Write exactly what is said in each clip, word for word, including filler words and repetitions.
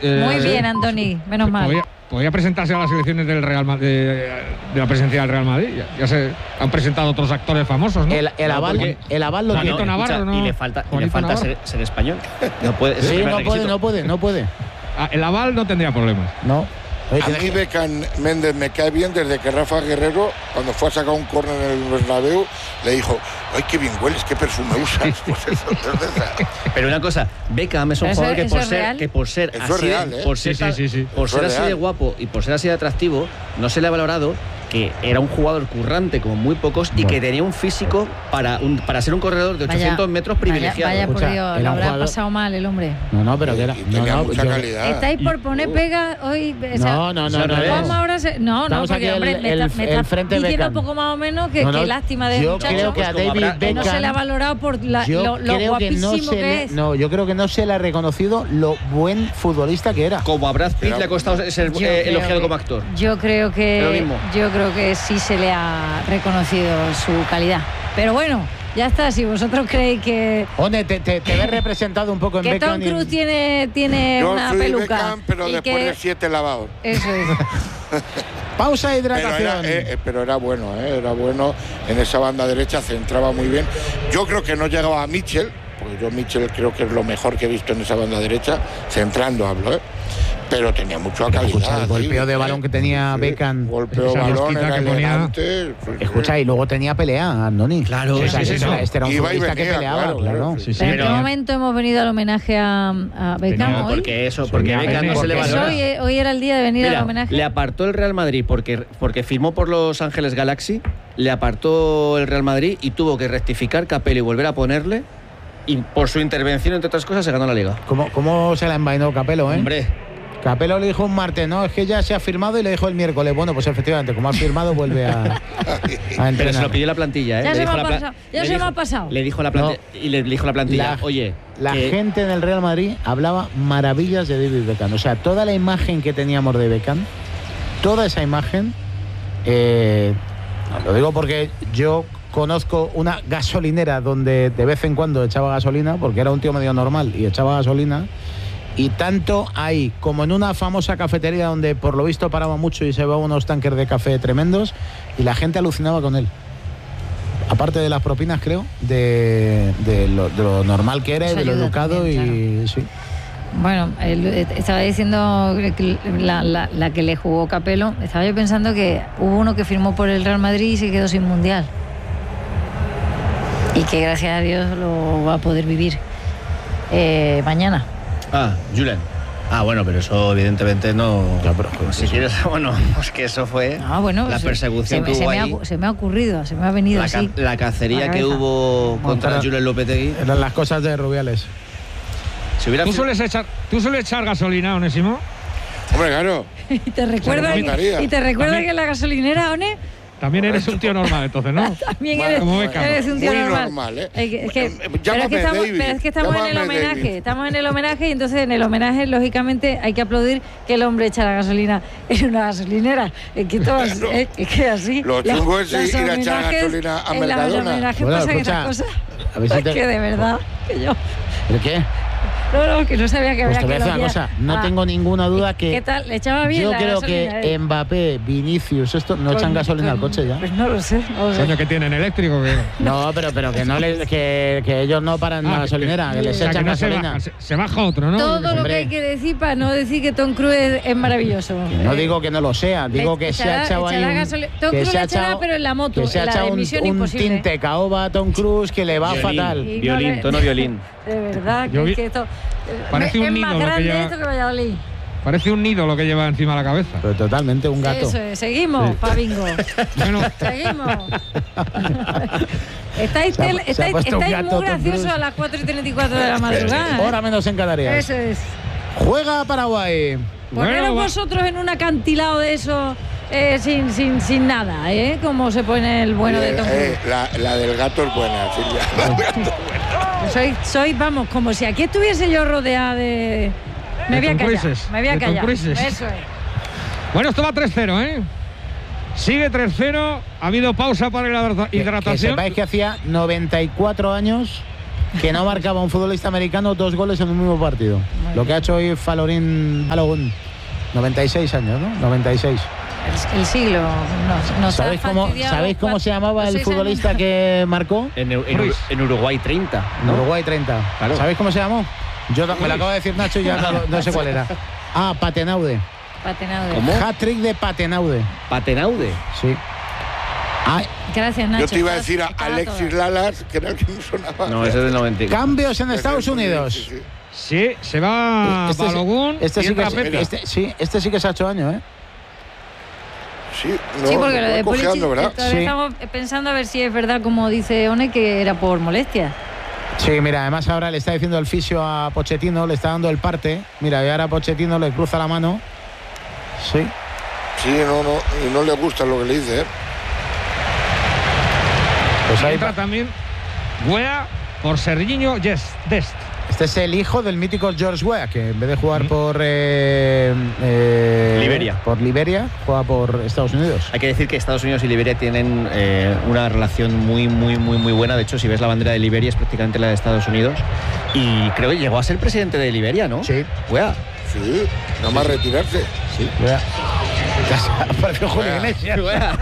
Eh, Muy bien, Antoni, menos mal. Podía, podía presentarse a las elecciones del Real Madrid, de, de la presidencia del Real Madrid. Ya, ya se han presentado otros actores famosos, ¿no? El, el no, aval, porque, el aval lo no, tiene. no, Navarro, escucha, ¿no? Y le falta, y le falta ser, ser español. No puede. Sí, no puede, no puede, no puede. Ah, el aval no tendría problemas. No. A mí Beckham Méndez me cae bien desde que Rafa Guerrero, cuando fue a sacar un córner en el Bernabéu, le dijo: ¡ay, qué bien hueles, qué perfume usas! Pues eso, pero una cosa, Beckham es un jugador que por, ser, que por ser eso así, real, ¿eh? por ser, sí, sí, sí, sí. Por ser así real. de guapo y por ser así de atractivo, no se le ha valorado que era un jugador currante como muy pocos y bueno. que tenía un físico para un, para ser un corredor de ochocientos vaya, metros privilegiado. Vaya, vaya por Dios, lo habrá jugador... pasado mal el hombre. No, no, pero que era. Y tenía no, no, mucha yo, calidad. Estáis por poner pega hoy. O sea, no, no, no, no. Vamos no. ahora se, no, no, porque el, hombre, el, me está, me está el frente diciendo Beckham. un poco más o menos que, no, no, que lástima de yo muchacho. creo que a David habrá, Beckham no se le ha valorado por la, yo lo, lo creo guapísimo que, no se que le, es. No, yo creo que no se le ha reconocido lo buen futbolista que era. Como a Brad Pitt le ha costado ser eh, elogiado que, como actor. Yo creo que yo creo que sí se le ha reconocido su calidad. Pero bueno, ya está. Si vosotros creéis que One, te, te, te ves representado un poco en que Beckham. Que Tom Cruise tiene, tiene yo una soy peluca. Beckham, pero después que... de siete lavados. Eso es. Pausa e hidratación. Pero era, eh, pero era bueno, eh, era bueno. En esa banda derecha centraba muy bien. Yo creo que no llegaba a Mitchell, porque yo Mitchell creo que es lo mejor que he visto en esa banda derecha, centrando hablo, ¿eh? Pero tenía mucha calidad. Escucha, el golpeo sí, de balón que tenía sí, Beckham. Golpeo de balón, era elegante. Escucha, y luego tenía pelea, Andoni. Claro, o sea, sí, sí, este, no. este era un Iba futbolista venía, que peleaba, claro, claro. claro. Sí, sí, ¿En pero... qué momento hemos venido al homenaje a, a Beckham no, hoy? Porque eso, porque sí, Beckham no se le valora. Hoy, hoy era el día de venir Mira, al homenaje. le apartó el Real Madrid porque, porque firmó por Los Ángeles Galaxy, le apartó el Real Madrid y tuvo que rectificar Capello y volver a ponerle. Y por su intervención, entre otras cosas, se ganó la Liga. ¿Cómo, cómo se la envainó Capello, eh? Hombre. Capello le dijo un martes, no, es que ya se ha firmado, y le dijo el miércoles. Bueno, pues efectivamente, como ha firmado, vuelve a, a entrenar. Pero se lo pidió la plantilla, ¿eh? Ya le se dijo me ha la pasado. Ya se dijo, me ha pasado. Le dijo la plantilla, no, y le dijo la plantilla, la, oye. La que... gente en el Real Madrid hablaba maravillas de David Beckham. O sea, toda la imagen que teníamos de Beckham, toda esa imagen, eh, lo digo porque yo conozco una gasolinera donde de vez en cuando echaba gasolina, porque era un tío medio normal y echaba gasolina. Y tanto ahí como en una famosa cafetería donde por lo visto paraba mucho y se llevaba unos tanques de café tremendos y la gente alucinaba con él. Aparte de las propinas, creo, de, de, lo, de lo normal que era y de lo educado también, y claro. Sí. Bueno, él, estaba diciendo que la, la, la que le jugó Capello, estaba yo pensando que hubo uno que firmó por el Real Madrid y se quedó sin mundial. Y que gracias a Dios lo va a poder vivir eh, mañana. Ah, Julen. Ah, bueno, pero eso evidentemente no... Ya, pero, si quieres, bueno, pues que eso fue ah, bueno, la persecución se, que se hubo me ahí. Ha, se me ha ocurrido, se me ha venido la, así. La cacería que hubo contra Montar, Julen Lopetegui. Eran las cosas de Rubiales. Si hubiera ¿Tú, sueles echar, ¿Tú sueles echar gasolina, Onésimo? Hombre, claro. ¿Y te recuerda, que, ¿y te recuerda que en la gasolinera, One? También eres un tío normal, entonces, ¿no? También eres, bueno, eres un tío muy normal. normal ¿eh? Es que, es que, eh, pero, es que estamos, David, pero es que estamos en el homenaje. David. Estamos en el homenaje y entonces en el homenaje, lógicamente, hay que aplaudir que el hombre echa la gasolina en una gasolinera. Es que todo es, es, es que así. Lo chungo es ir a echar gasolina a Mercadona. En los homenajes bueno, pasan escucha, esas cosas. A ver si es te... que de verdad, que yo... ¿De qué? No, no, que no sabía que pues había te voy a que decir una cosa, no ah, tengo ninguna duda que... ¿Qué tal? ¿Le echaba bien yo la creo gasolina, que eh? Mbappé, Vinicius, esto no Con, echan gasolina con, al coche ya. Pues no lo sé, no lo sé. Coño, que tienen eléctrico, que... No, pero, pero que no les, que, que ellos no paran ah, la gasolinera, que, que les o sea, echan que no gasolina. Se baja, se, se baja otro, ¿no? Todo lo que hay que decir para no decir que Tom Cruise es, es maravilloso. Que no digo que no lo sea, digo que echará, se ha echado ahí un, gasol... Tom Cruise se ha echará, echado, pero en la moto, que se ha en la echado de un, Misión un Imposible. tinte caoba a Tom Cruise que le va violín, fatal. Y violín, no le... tono violín. De verdad, Yo que, vi... que esto Parece es un más nido lo grande que lleva... esto que Valladolid. Parece un nido lo que lleva encima de la cabeza. Pero totalmente un gato. Eso es, seguimos, sí. Pa' bingo. Bueno. Seguimos. Estáis, se ha, tel, se estáis, estáis muy graciosos a las cuatro y treinta y cuatro de la madrugada. Hora menos en Canarias. Eso es. Juega Paraguay. Poneros bueno, vosotros en un acantilado de eso eh, sin, sin, sin nada, ¿eh? Como se pone el bueno eh, de Tom Cruise. Eh, la, la del gato es buena, Silvia. La del gato es buena. Soy, soy, vamos, como si aquí estuviese yo rodeada de... Me voy a callar, me voy a callar. Eso es. Bueno, esto va tres cero, ¿eh? Sigue tres cero, ha habido pausa para la hidratación. Que, que sepáis que hacía noventa y cuatro años que no marcaba un futbolista americano dos goles en un mismo partido. Muy Lo bien. que ha hecho hoy Falorín Balogun. noventa y seis años, ¿no? noventa y seis. El, el siglo nos, nos ¿Sabéis ha cómo, fastidiado ¿sabéis cómo los se llamaba cuatro- el los seis futbolista años. que marcó? En, en- Ruiz. en Uruguay treinta, En ¿no? Uruguay treinta. Claro. ¿Sabéis cómo se llamó? Yo me lo acabo de decir Nacho y ya no, no sé cuál era. Ah, Patenaude. Patenaude. ¿Cómo? Hat-trick de Patenaude. Patenaude. Sí. Ay, Gracias, Nacho. Yo te iba a Estás- decir a estaba Alexis toda. Lalas, que era el que me sonaba. No, ese es del noventa. cambios en Estados Sí, Unidos. sí, sí. Sí, se va Este sí- Balogun este y sí que entra es- Pepe. este, sí, este sí que se ha hecho años, ¿eh? Sí, no, Sí, porque lo va de Pulisic, cojeando, ¿verdad? todavía Sí. estamos pensando a ver si es verdad, como dice One, que era por molestia. Sí, mira, además ahora le está diciendo el fisio a Pochettino, le está dando el parte. Mira, y ahora Pochettino le cruza la mano. Sí. Sí, no, no, y no le gusta lo que le dice, ¿eh? Pues Y ahí entra va. también Guea por Serginho Yes- Dest. Este es el hijo del mítico George Weah, que en vez de jugar por eh, eh, Liberia. por Liberia, juega por Estados Unidos. Hay que decir que Estados Unidos y Liberia tienen eh, una relación muy, muy, muy, muy buena. De hecho, si ves la bandera de Liberia es prácticamente la de Estados Unidos. Y creo que llegó a ser presidente de Liberia, ¿no? Sí. Wea. Sí, nada más retirarse. Sí. Weah. Ya se apareció Julio Weah. Iglesias.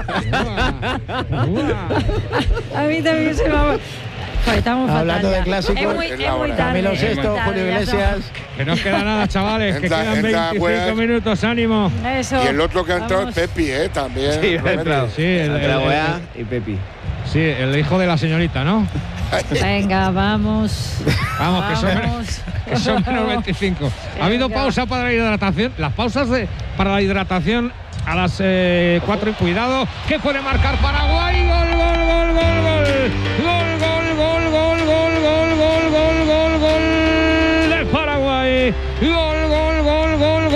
A mí también se me va. Joder, estamos Hablando fatal de ya. clásicos, es muy, es es la muy hora. tarde. Camilo es muy Sesto, tarde, Julio ya Iglesias. Que no queda nada, chavales, que Entra- quedan entra veinticinco Guea. minutos, ánimo. somos- Eso. Y el otro que ha entrado Vamos. es Pepi, ¿eh? También. Sí, ha promete. entrado. Sí, el- Ha entrado el- Wea y Pepi. Sí, el hijo de la señorita, ¿no? Venga, vamos. Vamos, que son, Vamos. que son menos veinticinco. Ha habido Venga. pausa para la hidratación. Las pausas de, para la hidratación a las eh, cuatro y cuidado. Que puede marcar Paraguay. Gol, gol, gol, gol, gol. Gol, gol, gol, gol, gol, gol, gol, gol, gol, gol de Paraguay. Gol, gol, gol, gol,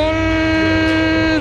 gol.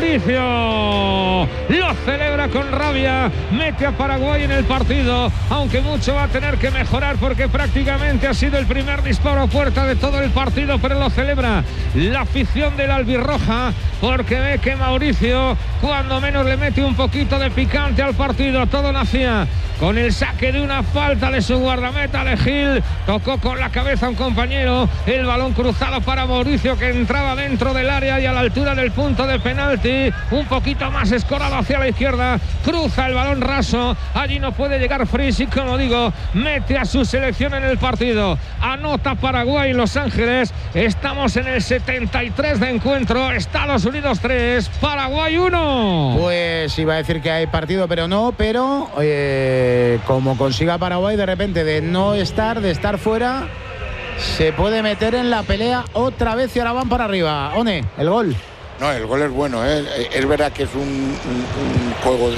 Mauricio lo celebra con rabia, mete a Paraguay en el partido, aunque mucho va a tener que mejorar porque prácticamente ha sido el primer disparo a puerta de todo el partido, pero lo celebra la afición del albirroja porque ve que Mauricio cuando menos le mete un poquito de picante al partido. Todo nacía con el saque de una falta de su guardameta de Gil, tocó con la cabeza a un compañero, el balón cruzado para Mauricio que entraba dentro del área y a la altura del punto de penalti, un poquito más escorado hacia la izquierda, cruza el balón raso, allí no puede llegar Fris y como digo, mete a su selección en el partido, anota Paraguay en Los Ángeles, estamos en el setenta y tres de encuentro, Estados Unidos tres, Paraguay uno. Pues iba a decir que hay partido, pero no, pero eh, como consiga Paraguay de repente de no estar, de estar fuera, se puede meter en la pelea otra vez y ahora van para arriba. One, el gol. No, el gol es bueno, ¿eh? Es verdad que es un, un, un juego,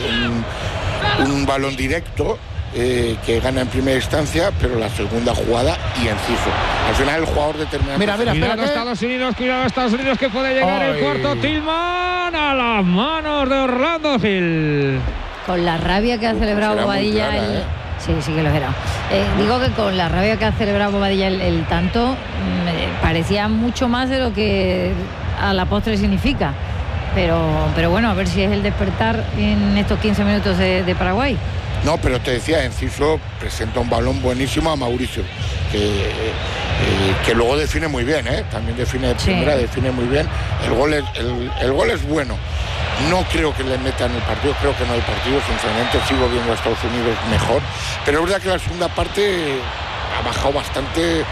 un, un balón directo eh, que gana en primera instancia, pero la segunda jugada y enciso. Al final el jugador determina. Mira, mira, Cuidado espérate. Estados Unidos, cuidado Estados Unidos que puede llegar el Ay. cuarto. Tillman a las manos de Orlando Gil. Con la rabia que ha celebrado será muy Bobadilla. clara, el- ¿eh? Sí, sí que lo era. Eh, digo que con la rabia que ha celebrado Bobadilla el, el tanto, mm, eh, parecía mucho más de lo que a la postre significa. Pero, pero bueno, a ver si es el despertar en estos quince minutos de, de Paraguay. No, pero te decía, Enciso presenta un balón buenísimo a Mauricio, que, eh, que luego define muy bien, ¿eh? También define de Sí. primera, define muy bien. El gol es, el, el gol es bueno. No creo que le metan el partido, creo que no hay partido, sinceramente sigo viendo a Estados Unidos mejor. Pero es verdad que la segunda parte ha bajado bastante eh,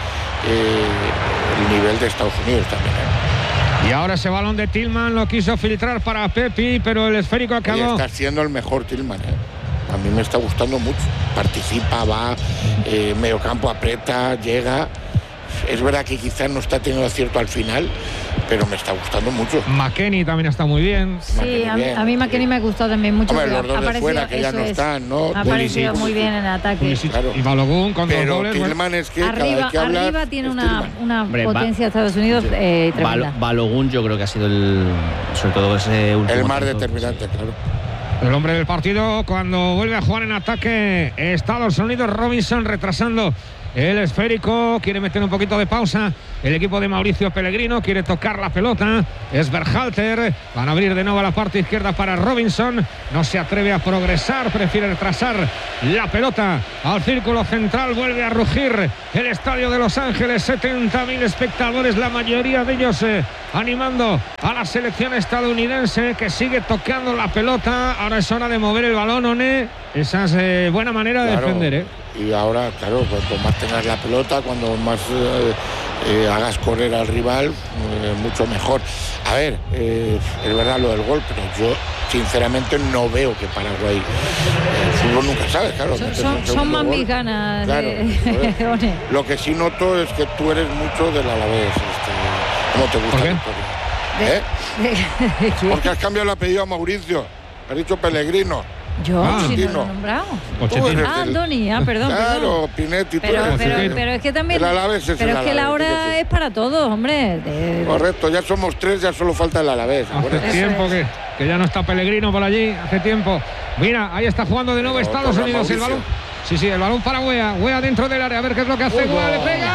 el nivel de Estados Unidos también, ¿eh? Y ahora ese balón de Tillman lo quiso filtrar para Pepi, pero el esférico Oye, acabó. está siendo el mejor Tillman, ¿eh? A mí me está gustando mucho. Participa, va, eh, medio campo aprieta, llega. Es verdad que quizás no está teniendo acierto al final, pero me está gustando mucho. McKennie también está muy bien. Sí, McKennie a mí, bien, a mí sí. McKennie me ha gustado también mucho. Hombre, porque los dos ha de aparecido- fuera, que ya eso no es, están, ¿no? Ha aparecido Pulisic. muy bien en ataque. Pulisic Claro. y Balogun con dos Pero goles. bueno. Tillman es que cada Arriba, vez que hablas, arriba tiene es una, Tillman. una Hombre, va- potencia de Estados Unidos eh, tremenda. Bal- Balogun yo creo que ha sido el, sobre todo ese último El más tiempo. determinante, claro. El hombre del partido cuando vuelve a jugar en ataque Estados Unidos, Robinson retrasando el esférico, quiere meter un poquito de pausa. El equipo de Mauricio Pellegrino quiere tocar la pelota. Es Berhalter. Van a abrir de nuevo a la parte izquierda para Robinson. No se atreve a progresar, prefiere retrasar la pelota al círculo central. Vuelve a rugir el estadio de Los Ángeles. setenta mil espectadores, la mayoría de ellos eh, animando a la selección estadounidense, que sigue tocando la pelota. Ahora es hora de mover el balón, One. Esa es eh, buena manera de claro, defender, ¿eh? Y ahora, claro, cuanto más tengas la pelota, cuando más eh, eh, hagas correr al rival, eh, mucho mejor. A ver, eh, es verdad lo del gol, pero yo sinceramente no veo que Paraguay, eh, el fútbol nunca sabe, claro. Son, son, son más mis ganas. Claro, de... Lo que sí noto es que tú eres mucho del Alavés. Este, ¿Cómo te gusta? ¿Por qué? Victoria? ¿Eh? de... Porque has cambiado el apellido a Mauricio. Has dicho Pellegrino. Yo, Ah, si no lo he Pochettino. nombrado. Pochettino. Ah, Andoni, ah, perdón, Claro, perdón. Pinetti, tú Pero, eres- pero, pero es que también. El Alavés es pero el es que la Alavés, hora quiero decir. es para todos, hombre. De- Correcto, ya somos tres, ya solo falta el Alavés. Hace acuérdate. tiempo es. que, que ya no está Pellegrino por allí, hace tiempo. Mira, ahí está jugando de nuevo Pero Estados toca Unidos. El Mauricio. balón. Sí, sí, el balón para Wea. Wea dentro del área, a ver qué es lo que hace. Uy, Wea le no. pega.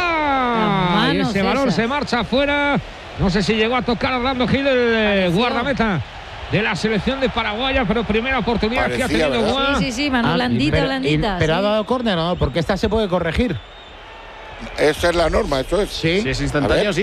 Las Y manos ese balón esas. se marcha afuera. No sé si llegó a tocar a Orlando Gil, el eh, Pareció. guardameta de la selección de Paraguaya, pero primera oportunidad que ha Parecía, tenido ¿verdad? Wea. Sí, sí, sí, mano Ah, blandita, pero, blandita. y- pero sí. ha dado córner, ¿no? Porque esta se puede corregir. Esa es la norma, eso es. Sí. Si es instantáneo, A ver. sí.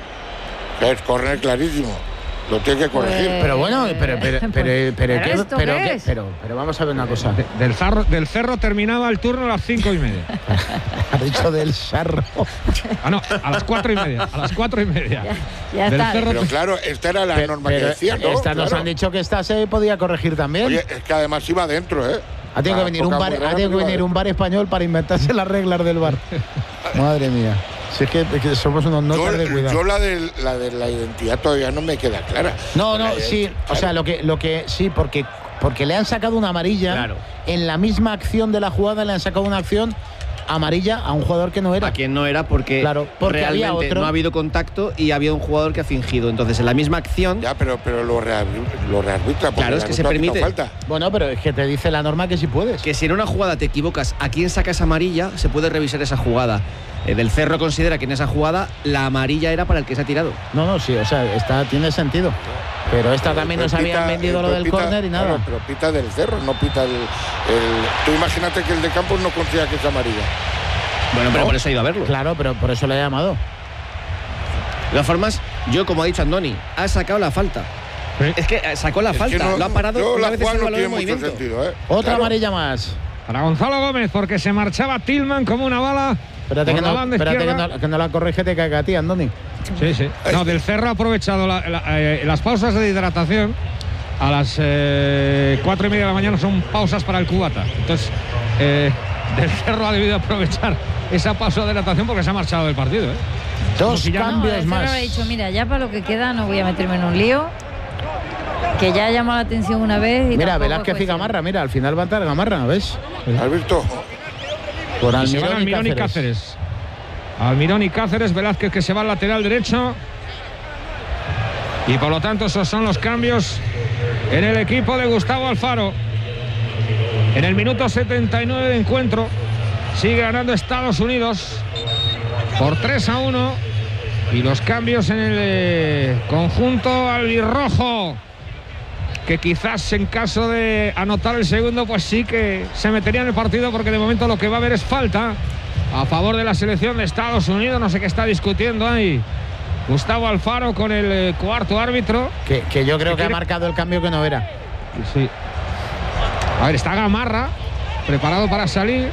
Es correr clarísimo. Lo tiene que corregir. Pues- Pero bueno, pero pero pero pero, ¿Pero ¿qué- esto pero, qué qué- es? pero pero vamos a ver una cosa. De- Del, zarro- del cerro terminaba el turno a las cinco y media. Ha dicho del sarro. Ah, no, a las cuatro y media. A las cuatro y media. Ya Del está. cerro Pero claro, esta era la Pero- norma que pero decía, ¿no? esta nos Claro. han dicho que esta se podía corregir también. Oye, es que además iba dentro, ¿eh? ha tenido que La venir un poca bar, burrada ha tenido que no iba venir dentro. un bar español para inventarse las reglas del bar. Madre mía. Si es que, es que somos unos Yo, notas de yo cuidado. la de la de la identidad todavía no me queda clara. No, no, La de- sí, o claro. sea, lo que lo que sí porque porque le han sacado una amarilla Claro. en la misma acción de la jugada, le han sacado una acción amarilla a un jugador que no era. A quien no era porque, Claro, porque había realmente otro. no ha habido contacto y había un jugador que ha fingido. Entonces, en la misma acción, Ya, pero, pero lo, rearbitra, lo rearbitra. porque Claro, es el que se árbitro ha pitado permite. Falta. Bueno, pero es que te dice la norma que sí puedes. que si en una jugada te equivocas a quién saca esa amarilla, se puede revisar esa jugada. Eh, del Cerro considera que en esa jugada la amarilla era para el que se ha tirado. No, no, sí, o sea, está, tiene sentido. Pero esta también nos Pero habían pita- vendido lo pero del pita- córner y nada. claro, pero pita del Cerro, no pita el, el- Tú imagínate que el de Campos no considera que es amarilla. Bueno, pero No. por eso ha ido a verlo. Claro, pero por eso le he llamado. De todas formas, yo, como ha dicho Andoni, ha sacado la falta. Sí. Es que eh, sacó la Es falta, que no- lo ha parado yo una la vez jugada el no balón tiene en mucho movimiento. sentido, ¿eh? Otra Claro. amarilla más. Para Gonzalo Gómez, porque se marchaba Tillman como una bala. Espérate, por que la no, banda espérate que, izquierda. no, que no la corrige, te caiga a ti, Andoni. Sí, sí. No, del Cerro ha aprovechado la- la- eh, las pausas de hidratación. A las eh, cuatro y media de la mañana son pausas para el cubata. Entonces, eh, del Cerro ha debido aprovechar esa pausa de hidratación porque se ha marchado del partido. ¿eh? Dos si ya no, No, cambios el Cerro más. habrá dicho, mira, ya para lo que queda no voy a meterme en un lío. Que ya ha llamado la atención una vez. Y Mira, tampoco Velázquez es y cuestión. Gamarra, mira, al final va a entrar Gamarra, ¿ves? ¿Has visto? Por Y se van Almirón y Almirón y Cáceres. Cáceres. Almirón y Cáceres, Velázquez que se va al lateral derecho. Y por lo tanto esos son los cambios en el equipo de Gustavo Alfaro. En el minuto setenta y nueve de encuentro sigue ganando Estados Unidos por tres a uno. Y los cambios en el eh, conjunto albirrojo, que quizás en caso de anotar el segundo pues sí que se metería en el partido, porque de momento lo que va a haber es falta a favor de la selección de Estados Unidos. No sé qué está discutiendo ahí Gustavo Alfaro con el eh, cuarto árbitro. Que, que yo creo ¿Qué que ha quiere? marcado el cambio que no era. Sí. A ver, está Gamarra preparado para salir.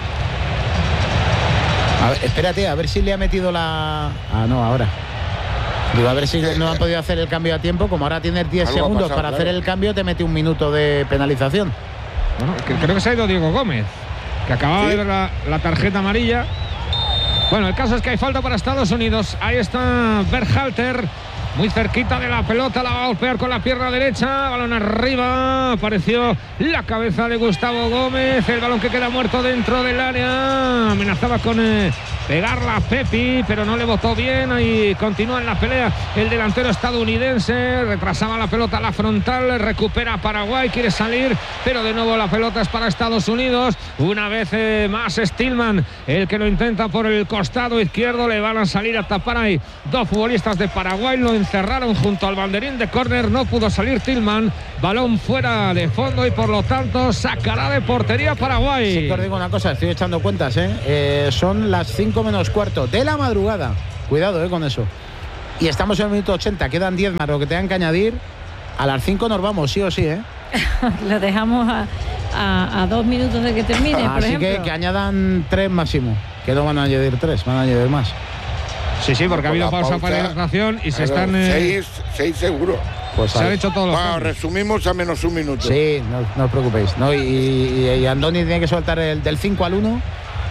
A ver, espérate, a ver si le ha metido la. Ah, no, ahora. Digo, a ver si no han podido hacer el cambio a tiempo. Como ahora tienes diez Algo ha segundos pasado, para claro. hacer el cambio, te mete un minuto de penalización. Bueno, que- creo que se ha ido Diego Gómez, que acababa Sí. de ver la, la tarjeta amarilla. Bueno, el caso es que hay falta para Estados Unidos. Ahí está Berhalter muy cerquita de la pelota, la va a golpear con la pierna derecha, balón arriba, apareció la cabeza de Gustavo Gómez, el balón que queda muerto dentro del área, amenazaba con eh, pegarla a Pepi, pero no le botó bien, y continúa en la pelea el delantero estadounidense, retrasaba la pelota a la frontal, recupera Paraguay, quiere salir, pero de nuevo la pelota es para Estados Unidos, una vez eh, más Stillman, el que lo intenta por el costado izquierdo, le van a salir a tapar ahí dos futbolistas de Paraguay, lo encerraron junto al banderín de córner, no pudo salir Tillman, balón fuera de fondo y por lo tanto sacará de portería Paraguay. Sí, que os digo una cosa, estoy echando cuentas, ¿eh? Eh, son las cinco menos cuarto de la madrugada, cuidado eh, con eso, y estamos en el minuto ochenta, quedan diez más, lo que tengan que añadir, a las cinco nos vamos, sí o sí, ¿eh? Lo dejamos a, a, a dos minutos de que termine, por Así ejemplo. que, que añadan tres máximo, que no van a añadir tres, van a añadir más. Sí, sí, porque ha habido pausa, pausa para hidratación y se están... Eh... Seis, seis seguro. Pues se han hecho todos los bueno, cambios. resumimos a menos un minuto. Sí, no, no os preocupéis. ¿No? Y, y, y Andoni tiene que soltar el del cinco al uno.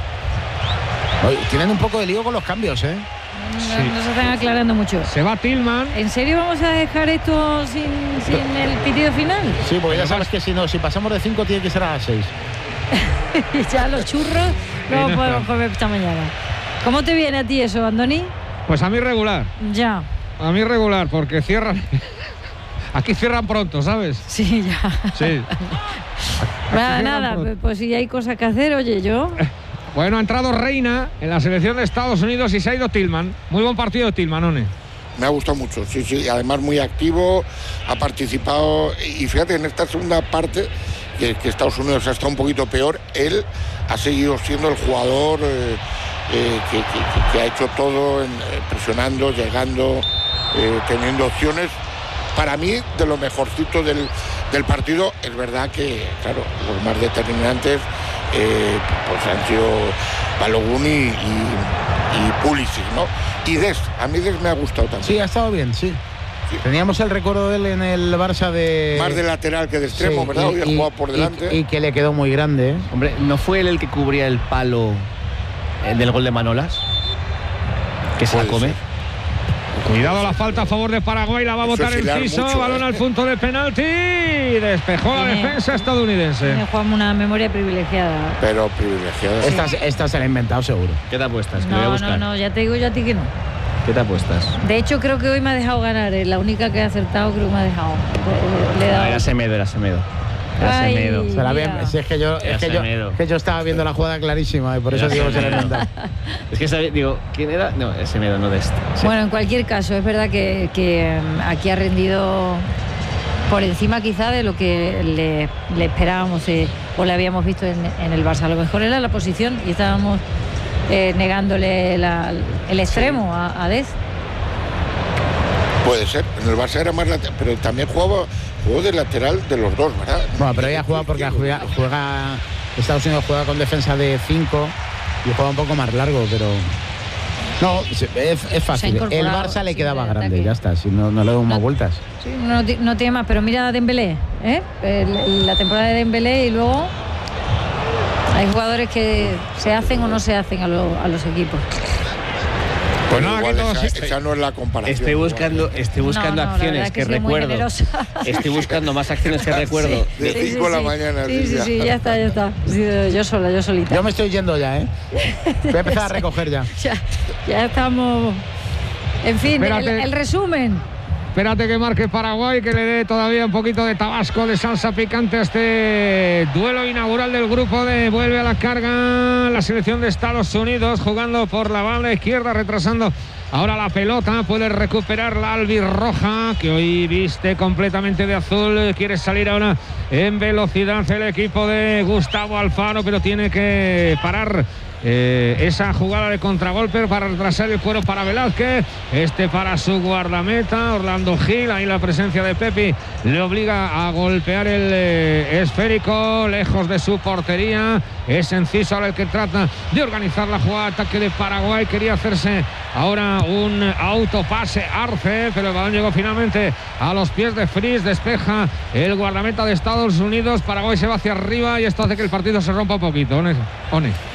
Oye, tienen un poco de lío con los cambios, ¿eh? No, Sí. no se están aclarando mucho. Se va Tillman. ¿En serio vamos a dejar esto sin, sin el pitido final? Sí, porque ya sabes que si no, si pasamos de cinco tiene que ser a las seis. Ya los churros no no podemos está. comer esta mañana. ¿Cómo te viene a ti eso, Andoni? Pues a mí regular. Ya. A mí regular, porque cierran... Aquí cierran pronto, ¿sabes? Sí, ya. Sí. Nada, cierran nada, pronto. pues, pues si hay cosas que hacer, oye, yo... Bueno, ha entrado Reina en la selección de Estados Unidos y se ha ido Tillman. Muy buen partido de Tillman, One. Me ha gustado mucho, sí, sí, además muy activo, ha participado, y fíjate, en esta segunda parte, que, que Estados Unidos ha estado un poquito peor, él ha seguido siendo el jugador eh, eh, que, que, que ha hecho todo, en, eh, presionando, llegando, eh, teniendo opciones. Para mí, de lo mejorcito del, del partido, es verdad que, claro, los más determinantes eh, pues han sido Balogun y, y, y Pulisic, ¿no? Y Dest, a mí Dest me ha gustado también. Sí, ha estado bien, sí. Sí. Teníamos el recuerdo de él en el Barça de... Más de lateral que de extremo, sí, ¿verdad? Hoy ha y, jugado por delante. Y, y que le quedó muy grande, ¿eh? Hombre, ¿no fue él el que cubría el palo eh, del gol de Manolas? Que se la Puede come. ser. Cuidado, la falta a favor de Paraguay, la va a Eso botar sí el le da piso, mucho, balón ¿eh? al punto de penalti, despejó la Tiene- defensa estadounidense. Tiene Juan una memoria privilegiada. Pero privilegiado. Esta, esta se la ha inventado seguro. ¿Qué te apuestas? Que lo voy a No, buscar. no, no, ya te digo yo a ti que no. ¿Qué te apuestas? De hecho, creo que hoy me ha dejado ganar. Es la única que he acertado, creo que me ha dejado. Le, le he No, dado. era Semedo, era Semedo. Era Ay. Semedo. Se la había- Mira. si es que yo, Era es que yo, Semedo. que yo estaba viendo la jugada clarísima y por eso Era digo que se la ha Semedo. inventado. Es que sabía- digo, ¿quién era? No, es Semedo, no de este. Sí. Bueno, en cualquier caso, es verdad que, que um, aquí ha rendido por encima quizá de lo que le, le esperábamos eh, o le habíamos visto en, en el Barça. A lo mejor era la posición y estábamos eh, negándole la- el extremo a, a Dest. Puede ser. En el Barça era más lateral, pero también jugaba, jugó de lateral de los dos, ¿verdad? Bueno, pero ella juega porque juega, juega Estados Unidos juega con defensa de cinco y juega un poco más largo, pero no, es, es fácil. El incorporado, Barça le sí, quedaba de grande, ataque. ya está, si no, no le damos más No. vueltas. Sí, no, ti- no tiene más, pero mira a Dembélé, ¿eh? El- la temporada de Dembélé y luego hay jugadores que se hacen o no se hacen a, lo- a los equipos. Pues Pero nada, igual aquí todos- esa, esa no es la comparación. Estoy buscando, estoy buscando No, no, la acciones verdad que, que he sido muy recuerdo. generosa. Estoy buscando más acciones que recuerdo. De cinco de la mañana, Sí, sí, Silvia. sí, ya está, ya está. Sí, yo sola, yo solita. Yo me estoy yendo ya, ¿eh? Voy a empezar a recoger ya. Ya, ya estamos. En fin, el, Espérate. el resumen. Espérate que marque Paraguay, que le dé todavía un poquito de tabasco, de salsa picante a este duelo inaugural del grupo de vuelve a la carga la selección de Estados Unidos, jugando por la banda izquierda, retrasando ahora la pelota, puede recuperar la albirroja, que hoy viste completamente de azul, quiere salir ahora en velocidad el equipo de Gustavo Alfaro, pero tiene que parar Eh, esa jugada de contragolpe para retrasar el cuero para Velázquez, este para su guardameta Orlando Gil, ahí la presencia de Pepi le obliga a golpear el eh, esférico lejos de su portería, es Enciso ahora el que trata de organizar la jugada de ataque de Paraguay, quería hacerse ahora un autopase Arce, pero el balón llegó finalmente a los pies de Fries, despeja el guardameta de Estados Unidos, Paraguay se va hacia arriba y esto hace que el partido se rompa un poquito. One, One.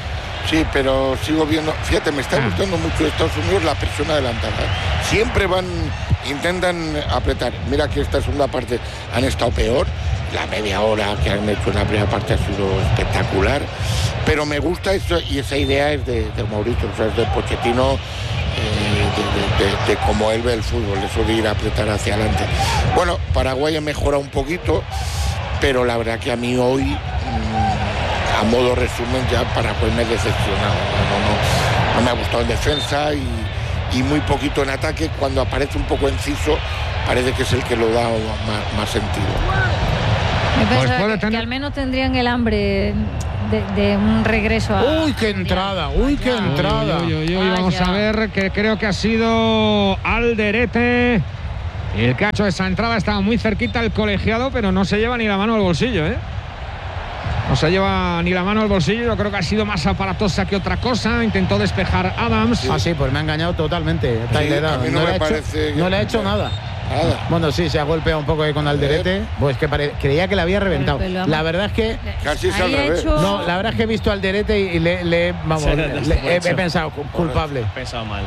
Sí, pero sigo viendo, fíjate, me está gustando mucho Estados Unidos la presión adelantada. Siempre van, intentan apretar. Mira que esta segunda parte han estado peor. La media hora que han hecho en la primera parte ha sido espectacular. Pero me gusta eso, y esa idea es de, de Mauricio, o sea, es de Pochettino, eh, de, de, de, de cómo él ve el fútbol, eso de ir a apretar hacia adelante. Bueno, Paraguay ha mejorado un poquito, pero la verdad que a mí hoy... Mmm, a modo resumen, ya Paraguay me ha decepcionado. No, no, no me ha gustado en defensa y, y muy poquito en ataque. Cuando aparece un poco Enciso, parece que es el que lo da más, más sentido. Me pues que, tener... que al menos tendrían el hambre de, de un regreso a... ¡Uy, qué entrada! ¡Uy, qué entrada! Uy, uy, uy, uy, vamos a ver, que creo que ha sido Alderete el que ha hecho esa entrada. Estaba muy cerquita el colegiado, pero no se lleva ni la mano al bolsillo, ¿eh? No se lleva ni la mano al bolsillo. Yo creo que ha sido más aparatosa que otra cosa. Intentó despejar Adams. Sí. Ah, sí, pues me ha engañado totalmente. Sí, a mí no, no, le, me hecho, no le ha hecho nada. Nada. Bueno, sí, se ha golpeado un poco ahí con Alderete. Pues que pare... creía que le había reventado. Pero, pero, la verdad es que... Casi es al revés. Hecho... No, la verdad es que he visto a Alderete y le, le vamos, sí, le, le, he, he pensado culpable. He pensado mal.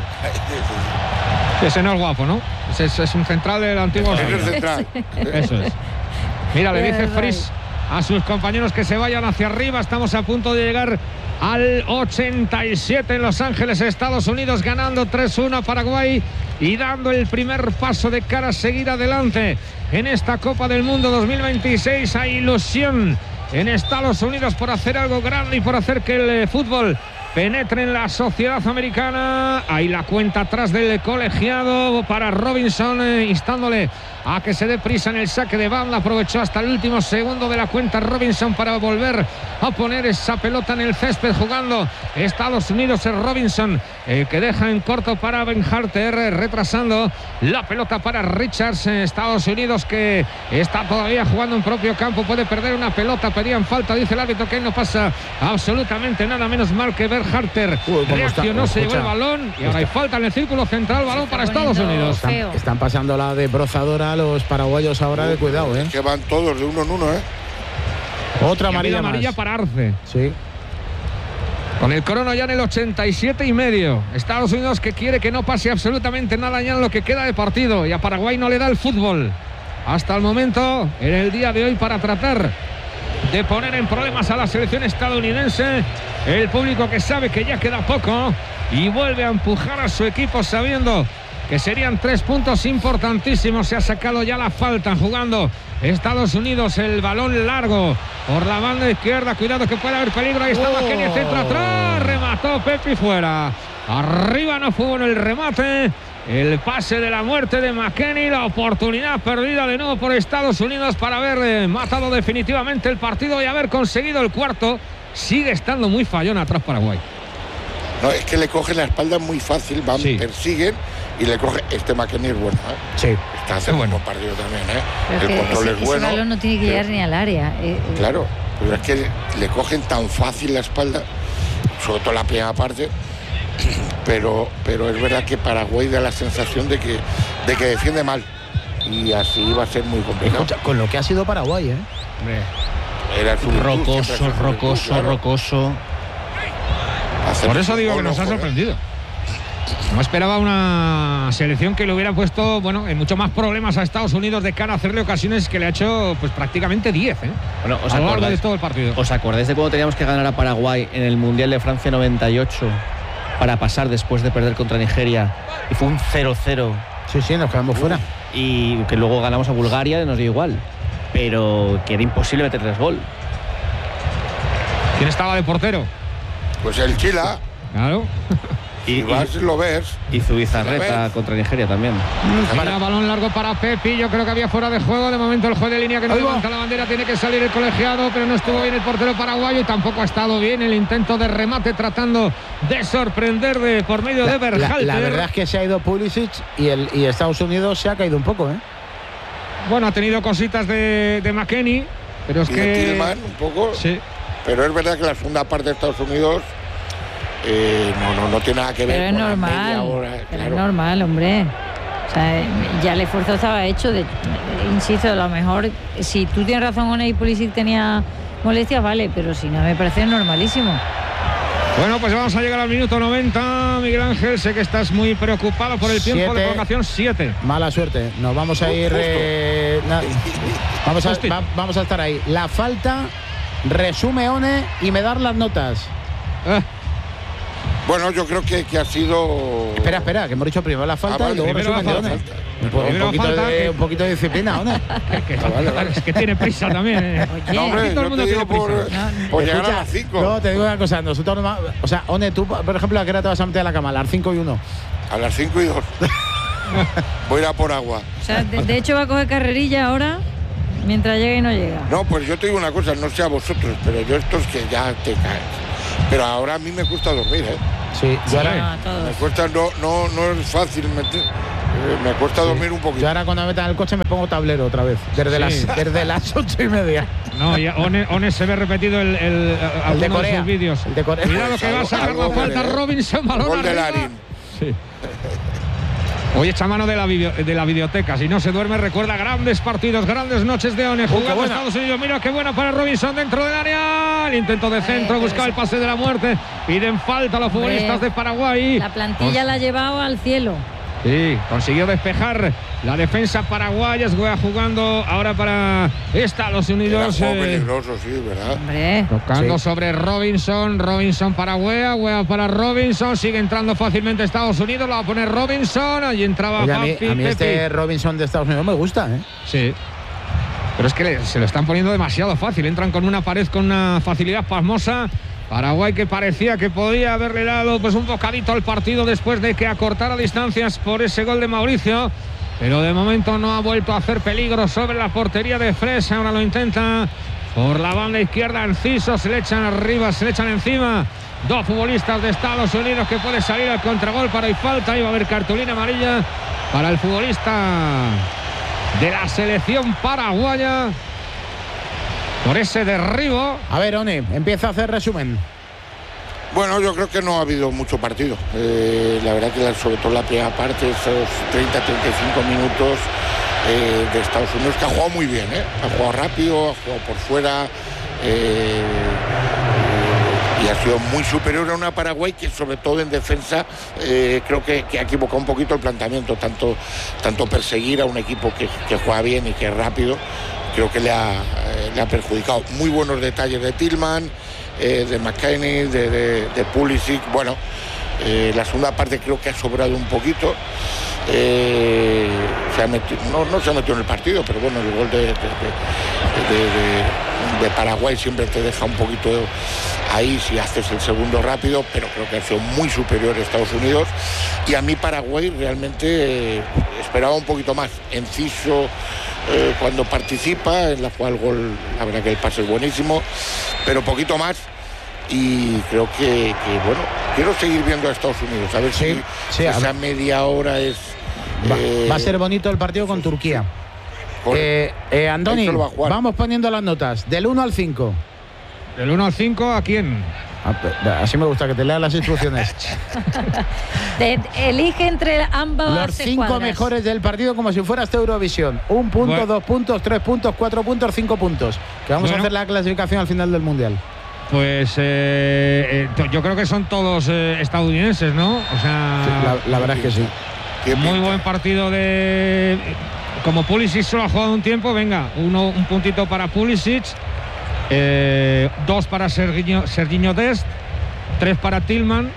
Ese no es guapo, ¿no? Ese es, es un central del antiguo... Es el central. Eso es. Mira, le dice Fris a sus compañeros que se vayan hacia arriba. Estamos a punto de llegar al ochenta y siete en Los Ángeles, Estados Unidos, ganando tres uno a Paraguay y dando el primer paso de cara a seguir adelante en esta Copa del Mundo dos mil veintiséis. Hay ilusión en Estados Unidos por hacer algo grande y por hacer que el eh, fútbol penetre en la sociedad americana. Ahí la cuenta atrás del colegiado para Robinson, eh, instándole a que se dé prisa en el saque de banda. Aprovechó hasta el último segundo de la cuenta Robinson para volver a poner esa pelota en el césped jugando Estados Unidos. Es Robinson el que deja en corto para Ben Harter, retrasando la pelota para Richards. Estados Unidos que está todavía jugando en propio campo, puede perder una pelota, pedían falta, dice el árbitro que no pasa absolutamente nada. Menos mal que Ben Harter reaccionó, se llevó el balón y ahora hay falta en el círculo central, balón para Estados Unidos. Están, están pasando la desbrozadora los paraguayos ahora, de cuidado, ¿eh? Que van todos de uno en uno, ¿eh? Otra amarilla, amarilla para Arce. Sí. Con el crono ya en el ochenta y siete y medio. Estados Unidos que quiere que no pase absolutamente nada ya en lo que queda de partido. Y a Paraguay no le da el fútbol hasta el momento en el día de hoy para tratar de poner en problemas a la selección estadounidense. El público que sabe que ya queda poco y vuelve a empujar a su equipo sabiendo que serían tres puntos importantísimos. Se ha sacado ya la falta jugando Estados Unidos, el balón largo por la banda izquierda. Cuidado que puede haber peligro. Ahí está McKennie, oh. Centro atrás, remató Pepi fuera. Arriba no fue en el remate. El pase de la muerte de McKennie, la oportunidad perdida de nuevo por Estados Unidos para haber eh, matado definitivamente el partido y haber conseguido el cuarto. Sigue estando muy fallón atrás Paraguay. No, es que le cogen la espalda muy fácil, van, sí. persiguen y le coge. Este McKennie es bueno, ¿eh? Sí. Está haciendo un buen partido también, ¿eh? Pero el control ese, es bueno. Ese balón no tiene que llegar ni al área. Eh, claro, pero es que le, le cogen tan fácil la espalda, sobre todo la primera parte, pero, pero es verdad que Paraguay da la sensación de que, de que defiende mal y así va a ser muy complicado. Escucha, con lo que ha sido Paraguay, ¿eh? Era su rocoso, virtud, rocoso, claro. rocoso. Por eso digo que nos ha sorprendido. No esperaba una selección que le hubiera puesto, bueno, en mucho más problemas a Estados Unidos de cara a hacerle ocasiones, que le ha hecho pues prácticamente diez, ¿eh? Bueno, ¿os a lo largo acordáis, de todo el partido? ¿Os acordáis de cuando teníamos que ganar a Paraguay en el Mundial de Francia noventa y ocho para pasar después de perder contra Nigeria? Y fue un cero cero. Sí, sí, nos quedamos fuera. Y que luego ganamos a Bulgaria y nos dio igual. Pero que era imposible meterles gol. ¿Quién estaba de portero? Pues el Chila. Claro. Y, y vas y lo ves. Y Zubizarreta contra Nigeria también. Para balón largo para Pepi. Yo creo que había fuera de juego. De momento el juez de línea que no levanta la bandera. Tiene que salir el colegiado, pero no estuvo bien el portero paraguayo y tampoco ha estado bien el intento de remate, tratando de sorprender de, por medio la, de Berhalter. La, la verdad es que se ha ido Pulisic y, el, y Estados Unidos se ha caído un poco, ¿eh? Bueno, ha tenido cositas de, de McKennie, pero es y que... de Tillman un poco. Sí. Pero es verdad que la segunda parte de Estados Unidos eh, no, no, no tiene nada que ver pero con es normal, la media hora. Pero claro. es normal, hombre. O sea, ya el esfuerzo estaba hecho. De, insisto, a lo mejor, si tú tienes razón, Ona y Pulisic tenía molestias, vale, pero si no, me parece normalísimo. Bueno, pues vamos a llegar al minuto noventa, Miguel Ángel. Sé que estás muy preocupado por el tiempo Siete. de prolongación. siete. Mala suerte. Nos vamos a ir. Eh, na- vamos, a, va- vamos a estar ahí. La falta, resume One y me dar las notas. Eh, Bueno, yo creo que, que ha sido... Espera, espera, que hemos dicho primero la falta Ah, vale, y luego primero resumen la de One. falta. Un, po- un Primero poquito falta de, que- un poquito de disciplina, One. que, que- vale, vale. es que tiene prisa también. eh. Oye. No, hombre, Aquí todo el yo mundo te tiene digo por, prisa. por llegar a Escucha, las cinco. No, te digo una cosa. Nosotros, norma- o sea, One, tú, por ejemplo, ¿a qué hora te vas a meter a la cama? A las cinco y uno. A las cinco y dos. Voy a ir a por agua. O sea, de, de hecho va a coger carrerilla ahora mientras llega y no llega. No, pues yo te digo una cosa, no sé a vosotros, pero yo estos que ya te caes. Pero ahora a mí me cuesta dormir, ¿eh? Sí, yo ahora, No, a Me todos. cuesta, no, no, no es fácil meter, eh, me cuesta dormir un poquito. yo ahora cuando me metan en el coche me pongo tablero otra vez. Desde, Sí. las, desde las ocho y media. No, ya One, One se ve repetido el, el, alguno de Corea. sus vídeos. El de Corea. Cuidado que va a sacar la Algo falta de- Robinson, balón Gol de arriba. Larin. Sí. Hoy echa mano de la, video- de la videoteca. Si no se duerme, recuerda grandes partidos, grandes noches de One. Jugando buena. Estados Unidos. Mira qué buena para Robinson dentro del área. El intento de centro, Eh, buscaba el pase de la muerte. Piden falta a los Hombre, futbolistas de Paraguay. La plantilla la ha llevado al cielo. Sí, consiguió despejar la defensa paraguaya. Juega jugando ahora para Estados Era Unidos. juego eh, peligroso, sí, ¿verdad? Hombre. Tocando Sí. sobre Robinson, Robinson para Wea, Wea para Robinson, sigue entrando fácilmente Estados Unidos, la va a poner Robinson, allí entraba Oye, a mí, Papi, a mí Pepi. este Robinson de Estados Unidos me gusta, ¿eh? Sí. Pero es que le- se lo están poniendo demasiado fácil, entran con una pared con una facilidad pasmosa. Paraguay que parecía que podía haberle dado pues un bocadito al partido después de que acortara distancias por ese gol de Mauricio. Pero de momento no ha vuelto a hacer peligro sobre la portería de Fresa. Ahora lo intenta por la banda izquierda. Enciso, se le echan arriba, se le echan encima. Dos futbolistas de Estados Unidos que puede salir al contragol para y falta. Y va a haber cartulina amarilla para el futbolista de la selección paraguaya por ese derribo. A ver, One, empieza a hacer resumen. Bueno, yo creo que no ha habido mucho partido. Eh, la verdad que la- sobre todo la primera parte, esos treinta a treinta y cinco minutos eh, de Estados Unidos, que ha jugado muy bien, ¿eh? Ha jugado rápido, ha jugado por fuera. eh, y ha sido muy superior a una Paraguay que sobre todo en defensa eh, creo que, que ha equivocado un poquito el planteamiento, tanto, tanto perseguir a un equipo que, que juega bien y que es rápido, creo que le ha, eh, le ha perjudicado. Muy buenos detalles de Tillman, eh, de McKinney, de, de, de Pulisic. Bueno, eh, la segunda parte creo que ha sobrado un poquito. Eh, se ha metido, no, no se ha metido en el partido, pero bueno, el gol de, de, de, de, de- de Paraguay siempre te deja un poquito ahí si haces el segundo rápido, pero creo que ha sido muy superior a Estados Unidos. Y a mí Paraguay realmente eh, esperaba un poquito más. Enciso eh, cuando participa, en la cual el gol, la verdad que el pase es buenísimo, pero poquito más. Y creo que, que, bueno, quiero seguir viendo a Estados Unidos, a ver Sí, si, sí, si a esa ver. media hora es... Va, eh, va a ser bonito el partido con Turquía. correcto. Eh, eh, Andoni, Eso lo va a jugar. vamos poniendo las notas. Del uno al cinco. Del uno al cinco, ¿a quién? Así me gusta que te leas las instrucciones. Te- elige entre ambas Los cinco escuadras. mejores del partido como si fuera esta Eurovisión. Un punto, Bueno. dos puntos, tres puntos, cuatro puntos, cinco puntos. Que vamos Bueno. a hacer la clasificación al final del Mundial. Pues eh, eh, yo creo que son todos eh, estadounidenses, ¿no? O sea, Sí, la, la verdad es que sí. Qué muy pinta. buen partido de... Como Pulisic solo ha jugado un tiempo, venga, uno, un puntito para Pulisic, eh, dos para Sergiño, Sergiño Dest, tres para Tillman,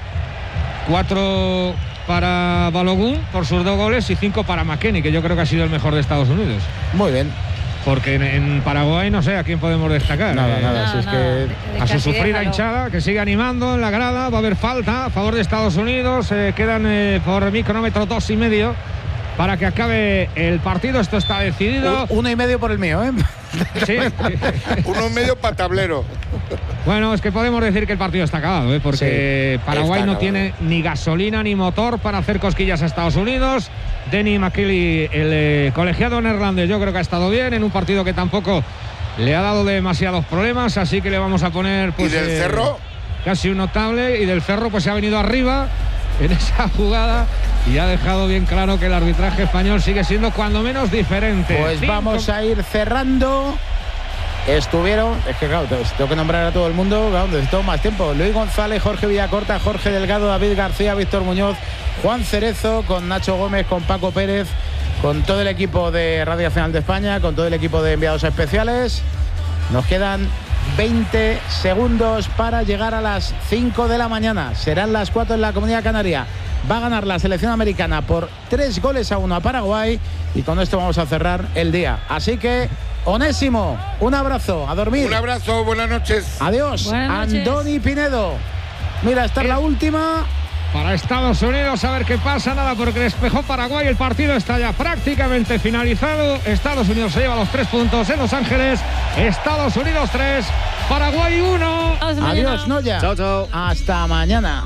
cuatro para Balogun por sus dos goles y cinco para McKennie, que yo creo que ha sido el mejor de Estados Unidos. Muy bien. Porque en, en Paraguay no sé a quién podemos destacar. Nada, Eh, nada. si es nada, que- de- de A su casi sufrida déjalo. hinchada que sigue animando en la grada. Va a haber falta a favor de Estados Unidos. Eh, quedan eh, por mi cronómetro dos y medio para que acabe el partido. Esto está decidido. Un- uno y medio por el mío, ¿eh? Sí. Uno y medio para tablero. Bueno, es que podemos decir que el partido está acabado, ¿eh? Porque Sí, Paraguay está no acabado. tiene ni gasolina ni motor para hacer cosquillas a Estados Unidos. Denny McKinley, el eh, colegiado neerlandés, yo creo que ha estado bien en un partido que tampoco le ha dado demasiados problemas, así que le vamos a poner pues, ¿Y del eh, Cerro? casi un notable, y del Cerro pues se ha venido arriba en esa jugada y ha dejado bien claro que el arbitraje español sigue siendo cuando menos diferente. Pues Cinco- vamos a ir cerrando. estuvieron, es que claro, tengo que nombrar a todo el mundo, claro, necesito más tiempo. Luis González, Jorge Villacorta, Jorge Delgado, David García, Víctor Muñoz, Juan Cerezo, con Nacho Gómez, con Paco Pérez, con todo el equipo de Radio Nacional de España, con todo el equipo de enviados especiales. Nos quedan veinte segundos para llegar a las cinco de la mañana. Serán las cuatro en la Comunidad Canaria. Va a ganar la selección americana por tres goles a uno a Paraguay y con esto vamos a cerrar el día. Así que, Onésimo, un abrazo, a dormir. Un abrazo, buenas noches. Adiós, buenas noches. Andoni Pinedo. Mira, esta es la última. Para Estados Unidos, a ver qué pasa, nada, porque despejó Paraguay, el partido está ya prácticamente finalizado. Estados Unidos se lleva los tres puntos en Los Ángeles. Estados Unidos tres, Paraguay uno. Adiós, Noya. Chao, chao. Hasta mañana.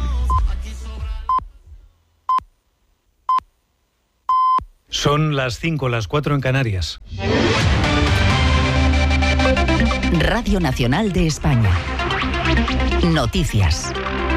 Son las cinco, las cuatro en Canarias. Radio Nacional de España. Noticias.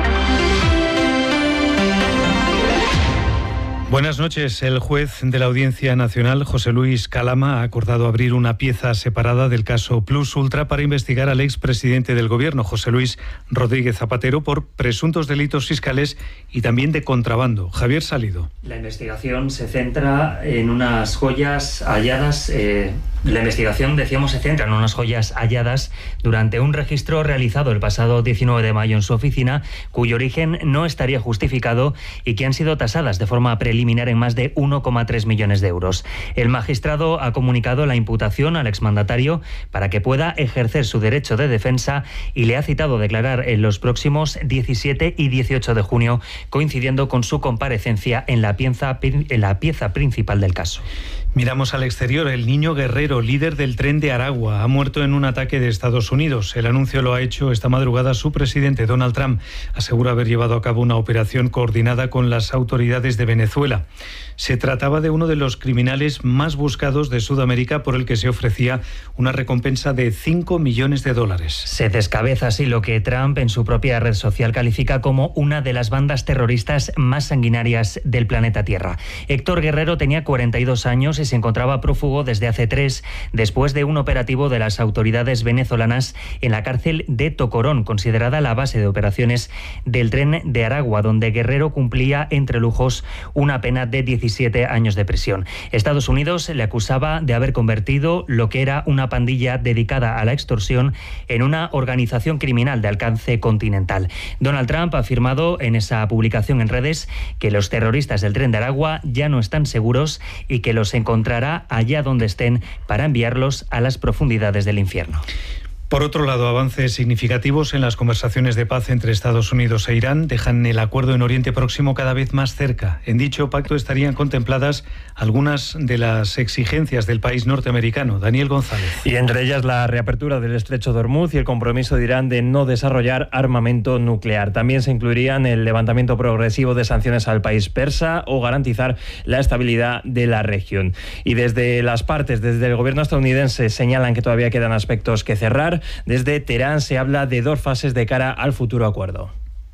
Buenas noches. El juez de la Audiencia Nacional, José Luis Calama, ha acordado abrir una pieza separada del caso Plus Ultra para investigar al expresidente del Gobierno, José Luis Rodríguez Zapatero, por presuntos delitos fiscales y también de contrabando. Javier Salido. La investigación se centra en unas joyas halladas. Eh, la investigación, decíamos, se centra en unas joyas halladas durante un registro realizado el pasado diecinueve de mayo en su oficina, cuyo origen no estaría justificado y que han sido tasadas de forma preliminar en más de uno coma tres millones de euros. El magistrado ha comunicado la imputación al exmandatario para que pueda ejercer su derecho de defensa y le ha citado a declarar en los próximos diecisiete y dieciocho de junio, coincidiendo con su comparecencia en la pieza, en la pieza principal del caso. Miramos al exterior. El niño Guerrero, líder del tren de Aragua, ha muerto en un ataque de Estados Unidos. El anuncio lo ha hecho esta madrugada su presidente, Donald Trump. Asegura haber llevado a cabo una operación coordinada con las autoridades de Venezuela. Se trataba de uno de los criminales más buscados de Sudamérica, por el que se ofrecía una recompensa de cinco millones de dólares. Se descabeza así lo que Trump en su propia red social califica como una de las bandas terroristas más sanguinarias del planeta Tierra. Héctor Guerrero tenía cuarenta y dos años y se encontraba prófugo desde hace tres, después de un operativo de las autoridades venezolanas en la cárcel de Tocorón, considerada la base de operaciones del tren de Aragua, donde Guerrero cumplía entre lujos una pena de diecisiete años de prisión. Estados Unidos le acusaba de haber convertido lo que era una pandilla dedicada a la extorsión en una organización criminal de alcance continental. Donald Trump ha afirmado en esa publicación en redes que los terroristas del tren de Aragua ya no están seguros y que los encontrará allá donde estén para enviarlos a las profundidades del infierno. Por otro lado, avances significativos en las conversaciones de paz entre Estados Unidos e Irán dejan el acuerdo en Oriente Próximo cada vez más cerca. En dicho pacto estarían contempladas algunas de las exigencias del país norteamericano. Daniel González. Y entre ellas la reapertura del estrecho de Hormuz y el compromiso de Irán de no desarrollar armamento nuclear. También se incluirían el levantamiento progresivo de sanciones al país persa o garantizar la estabilidad de la región. Y desde las partes, desde el gobierno estadounidense, señalan que todavía quedan aspectos que cerrar. Desde Teherán se habla de dos fases de cara al futuro acuerdo.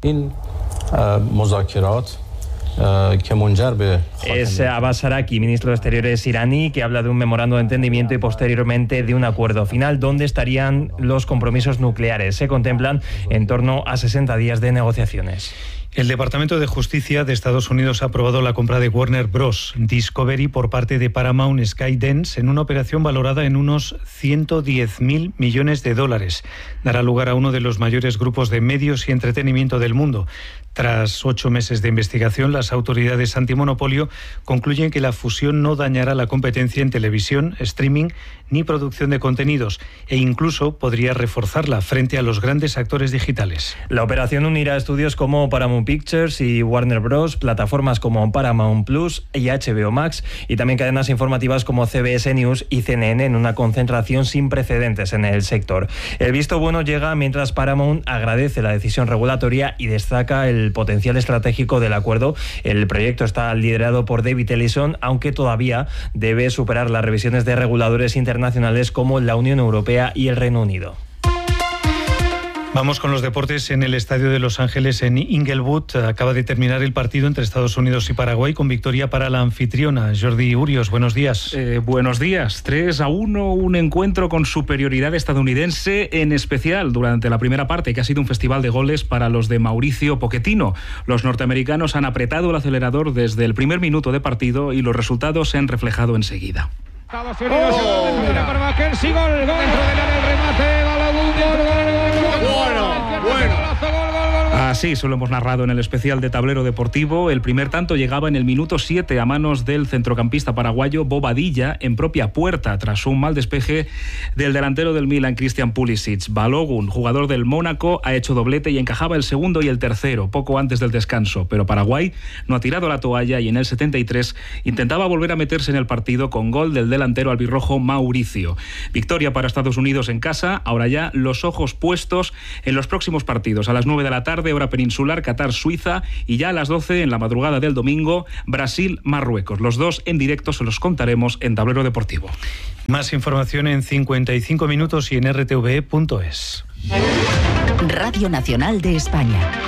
Es Abbas Araki, ministro de Exteriores iraní, que habla de un memorando de entendimiento y posteriormente de un acuerdo final donde estarían los compromisos nucleares. Se contemplan en torno a sesenta días de negociaciones. El Departamento de Justicia de Estados Unidos ha aprobado la compra de Warner Bros. Discovery por parte de Paramount Skydance en una operación valorada en unos ciento diez mil millones de dólares. Dará lugar a uno de los mayores grupos de medios y entretenimiento del mundo. Tras ocho meses de investigación, las autoridades antimonopolio concluyen que la fusión no dañará la competencia en televisión, streaming ni producción de contenidos e incluso podría reforzarla frente a los grandes actores digitales. La operación unirá estudios como Paramount Pictures y Warner Bros., plataformas como Paramount Plus y H B O Max y también cadenas informativas como C B S News y C N N en una concentración sin precedentes en el sector. El visto bueno llega mientras Paramount agradece la decisión regulatoria y destaca el potencial estratégico del acuerdo. El proyecto está liderado por David Ellison, aunque todavía debe superar las revisiones de reguladores internacionales como la Unión Europea y el Reino Unido. Vamos con los deportes en el Estadio de Los Ángeles en Inglewood. Acaba de terminar el partido entre Estados Unidos y Paraguay con victoria para la anfitriona. Jordi Urios, buenos días. Eh, buenos días. tres a uno, un encuentro con superioridad estadounidense, en especial durante la primera parte, que ha sido un festival de goles para los de Mauricio Pochettino. Los norteamericanos han apretado el acelerador desde el primer minuto de partido y los resultados se han reflejado enseguida. Estados Unidos, oh, mira. Para Mackenzie, gol, gol, dentro del área el remate, gol, gol, gol, gol, gol, bueno, bueno. Así se lo hemos narrado en el especial de Tablero Deportivo. El primer tanto llegaba en el minuto siete a manos del centrocampista paraguayo Bobadilla en propia puerta tras un mal despeje del delantero del Milan, Christian Pulisic. Balogun, jugador del Mónaco, ha hecho doblete y encajaba el segundo y el tercero poco antes del descanso, pero Paraguay no ha tirado la toalla y en el setenta y tres intentaba volver a meterse en el partido con gol del delantero albirrojo Mauricio. Victoria para Estados Unidos en casa, ahora ya los ojos puestos en los próximos partidos. A las nueve de la tarde, hora peninsular, Qatar, Suiza, y ya a las doce en la madrugada del domingo, Brasil, Marruecos. Los dos en directo se los contaremos en Tablero Deportivo. Más información en cincuenta y cinco minutos y en r t v punto es. Radio Nacional de España.